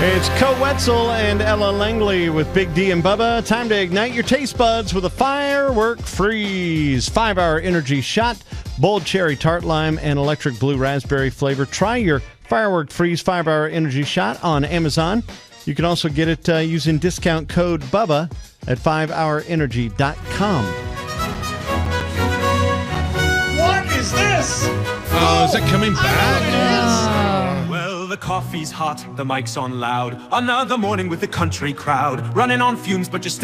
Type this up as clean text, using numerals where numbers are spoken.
It's Co Wetzel and Ella Langley with Big D and Bubba. Time to ignite your taste buds with a Firework Freeze 5-hour energy shot, bold cherry tart lime, and electric blue raspberry flavor. Try your Firework Freeze 5-hour energy shot on Amazon. You can also get it using discount code BUBBA at 5hourenergy.com. What is this? Oh, is it coming back? Well, the coffee's hot, the mic's on loud. Another morning with the country crowd, running on fumes, but you're still